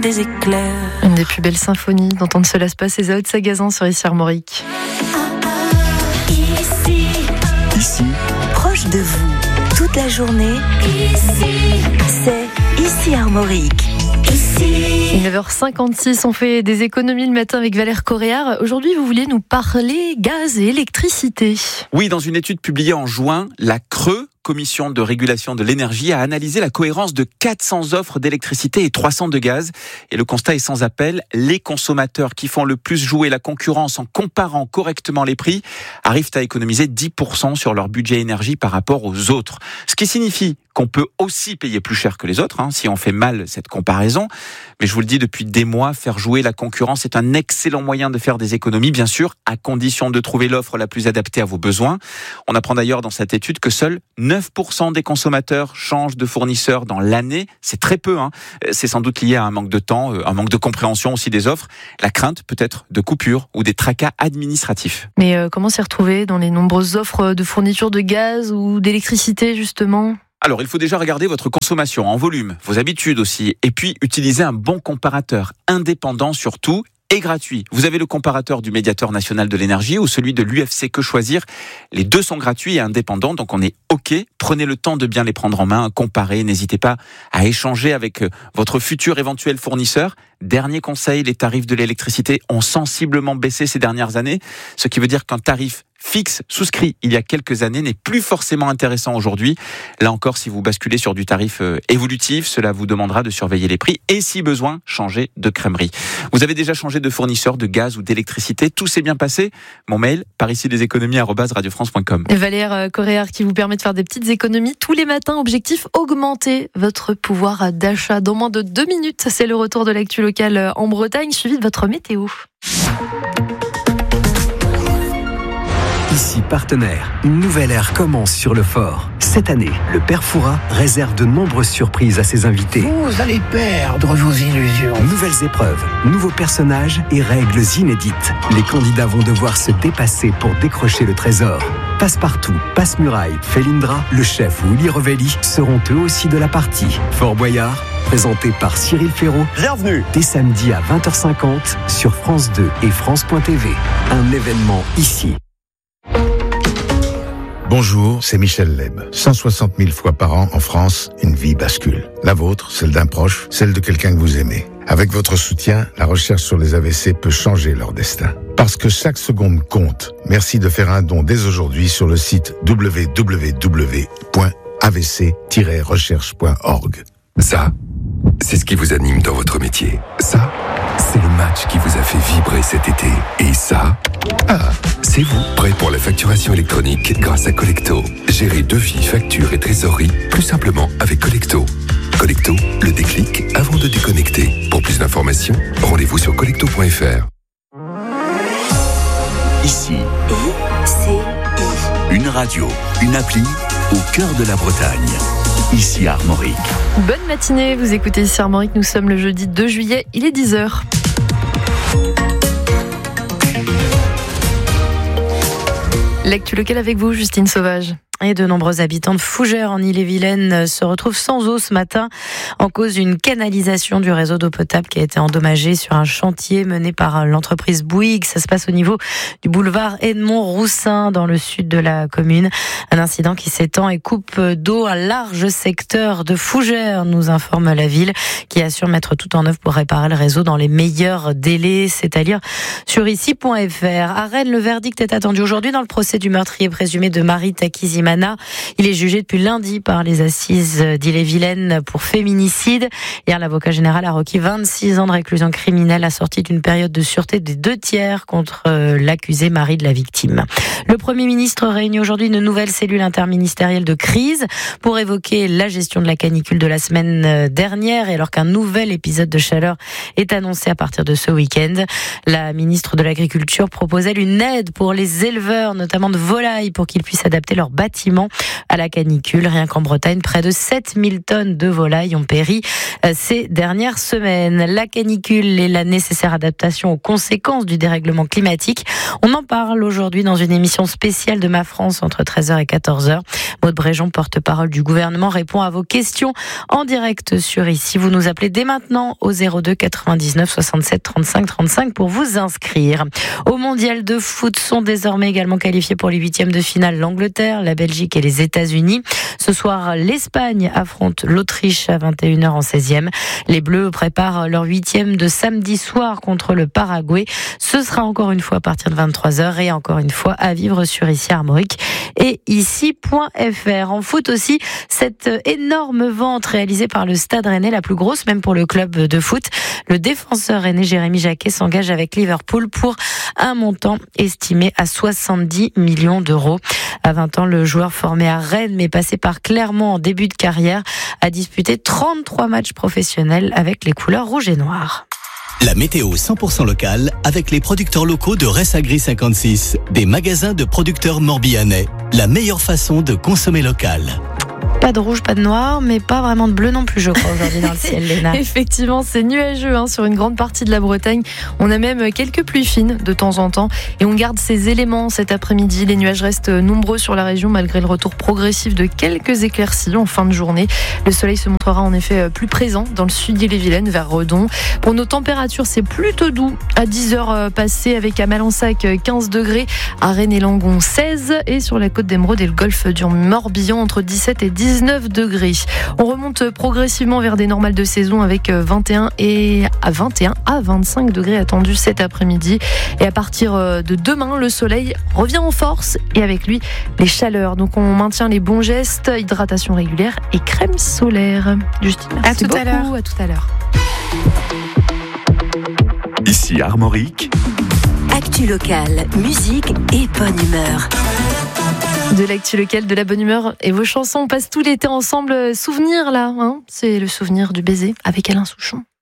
des éclairs. Une des plus belles symphonies dont on ne se lasse pas, c'est Zao de Sagazan sur Ici Armorique. Ici, proche de vous, toute la journée. Ici, c'est Ici Armorique. Et 9h56, on fait des économies le matin avec Valère Coréard. Aujourd'hui, vous vouliez nous parler gaz et électricité. Oui, dans une étude publiée en juin, la CRE, Commission de régulation de l'énergie, a analysé la cohérence de 400 offres d'électricité et 300 de gaz. Et le constat est sans appel, les consommateurs qui font le plus jouer la concurrence en comparant correctement les prix arrivent à économiser 10% sur leur budget énergie par rapport aux autres. Ce qui signifie qu'on peut aussi payer plus cher que les autres, si on fait mal cette comparaison. Mais je vous le dis depuis des mois, faire jouer la concurrence est un excellent moyen de faire des économies, bien sûr, à condition de trouver l'offre la plus adaptée à vos besoins. On apprend d'ailleurs dans cette étude que seuls 9% des consommateurs changent de fournisseur dans l'année. C'est très peu. C'est sans doute lié à un manque de temps, un manque de compréhension aussi des offres, la crainte peut-être de coupures ou des tracas administratifs. Mais comment s'y retrouver dans les nombreuses offres de fourniture de gaz ou d'électricité, justement ? Alors, il faut déjà regarder votre consommation en volume, vos habitudes aussi, et puis utiliser un bon comparateur, indépendant surtout, et gratuit. Vous avez le comparateur du médiateur national de l'énergie ou celui de l'UFC Que Choisir. Les deux sont gratuits et indépendants, donc on est OK. Prenez le temps de bien les prendre en main, comparer. N'hésitez pas à échanger avec votre futur éventuel fournisseur. Dernier conseil, les tarifs de l'électricité ont sensiblement baissé ces dernières années, ce qui veut dire qu'un tarif fixe, souscrit il y a quelques années, n'est plus forcément intéressant aujourd'hui. Là encore, si vous basculez sur du tarif évolutif, cela vous demandera de surveiller les prix et, si besoin, changer de crèmerie. Vous avez déjà changé de fournisseur de gaz ou d'électricité? Tout s'est bien passé? Mon mail, pariciedeséconomies@radiofrance.com. Valère Coréard qui vous permet de faire des petites économies tous les matins. Objectif, augmenter votre pouvoir d'achat. Dans moins de 2 minutes, c'est le retour de l'actu locale en Bretagne, suivi de votre météo. Ici Partenaire, une nouvelle ère commence sur le fort. Cette année, le Père Fouras réserve de nombreuses surprises à ses invités. Vous allez perdre vos illusions. Nouvelles épreuves, nouveaux personnages et règles inédites. Les candidats vont devoir se dépasser pour décrocher le trésor. Passe-Partout, Passe-Muraille, Felindra, le chef Willy Revelli seront eux aussi de la partie. Fort Boyard, présenté par Cyril Ferraud. Bienvenue. Dès samedi à 20h50 sur France 2 et France.tv. Un événement ici. Bonjour, c'est Michel Leb. 160 000 fois par an en France, une vie bascule. La vôtre, celle d'un proche, celle de quelqu'un que vous aimez. Avec votre soutien, la recherche sur les AVC peut changer leur destin. Parce que chaque seconde compte, merci de faire un don dès aujourd'hui sur le site www.avc-recherche.org. Ça, c'est ce qui vous anime dans votre métier. Ça, c'est le match qui vous a fait vibrer cet été. Et ça, c'est vous, prêt pour la facturation électronique grâce à Collecto. Gérez devis, factures et trésorerie plus simplement avec Collecto. Collecto, le déclic avant de déconnecter. Pour plus d'informations, rendez-vous sur collecto.fr. Ici, une radio, une appli au cœur de la Bretagne. Ici Armorique. Bonne matinée, vous écoutez Ici Armorique, nous sommes le jeudi 2 juillet, il est 10h. L'actu locale avec vous, Justine Sauvage. Et de nombreux habitants de Fougères en Ille-et-Vilaine se retrouvent sans eau ce matin en cause d'une canalisation du réseau d'eau potable qui a été endommagée sur un chantier mené par l'entreprise Bouygues. Ça se passe au niveau du boulevard Edmond-Roussin dans le sud de la commune. Un incident qui s'étend et coupe d'eau un large secteur de Fougères, nous informe la ville, qui assure mettre tout en œuvre pour réparer le réseau dans les meilleurs délais. C'est à lire sur ici.fr. À Rennes, le verdict est attendu aujourd'hui dans le procès du meurtrier présumé de Marie Takizimana. Il est jugé depuis lundi par les assises d'Ille-et-Vilaine pour féminicide. Hier, l'avocat général a requis 26 ans de réclusion criminelle assortie d'une période de sûreté des 2/3 contre l'accusé mari de la victime. Le Premier ministre réunit aujourd'hui une nouvelle cellule interministérielle de crise pour évoquer la gestion de la canicule de la semaine dernière et alors qu'un nouvel épisode de chaleur est annoncé à partir de ce week-end. La ministre de l'Agriculture propose elle une aide pour les éleveurs, notamment de volailles, pour qu'ils puissent adapter leur bâtiment châtiment à la canicule. Rien qu'en Bretagne, près de 7000 tonnes de volailles ont péri ces dernières semaines. La canicule et la nécessaire adaptation aux conséquences du dérèglement climatique. On en parle aujourd'hui dans une émission spéciale de Ma France entre 13h et 14h. Maud Bréjon, porte-parole du gouvernement, répond à vos questions en direct sur Ici. Vous nous appelez dès maintenant au 02 99 67 35 35 pour vous inscrire. Au mondial de foot sont désormais également qualifiés pour les huitièmes de finale l'Angleterre, la Belgique et les États-Unis. Ce soir, l'Espagne affronte l'Autriche à 21h en 16e. Les Bleus préparent leur huitième de samedi soir contre le Paraguay. Ce sera encore une fois à partir de 23h et encore une fois à vivre sur Ici Armorique et ici.fr. En foot aussi, cette énorme vente réalisée par le Stade Rennais, la plus grosse même pour le club de foot. Le défenseur rennais Jérémy Jacquet s'engage avec Liverpool pour un montant estimé à 70 millions d'euros. À 20 ans, le joueur formé à Rennes mais passé par Clermont en début de carrière a disputé 33 matchs professionnels avec les couleurs rouge et noir. La météo 100% locale avec les producteurs locaux de Ressagri 56, des magasins de producteurs morbihanais. La meilleure façon de consommer local. Pas de rouge, pas de noir, mais pas vraiment de bleu non plus, je crois, aujourd'hui dans le ciel, Léna. Effectivement, c'est nuageux sur une grande partie de la Bretagne. On a même quelques pluies fines de temps en temps. Et on garde ces éléments cet après-midi. Les nuages restent nombreux sur la région malgré le retour progressif de quelques éclaircies en fin de journée. Le soleil se montrera en effet plus présent dans le sud d'Ille-et-Vilaine, vers Redon. Pour nos températures, c'est plutôt doux. À 10h passées avec à Malensac 15 degrés, à Rennes et Langon 16 et sur la côte d'Émeraude et le golfe du Morbihan entre 17 et 19 degrés. On remonte progressivement vers des normales de saison avec 21 à 25 degrés attendus cet après-midi. Et à partir de demain, le soleil revient en force et avec lui les chaleurs. Donc on maintient les bons gestes, hydratation régulière et crème solaire. Justine, merci beaucoup. À tout à l'heure. Ici Armorique. Actu locale, musique et bonne humeur. De l'actu locale, de la bonne humeur et vos chansons. On passe tout l'été ensemble. Souvenir là, c'est le souvenir du baiser avec Alain Souchon.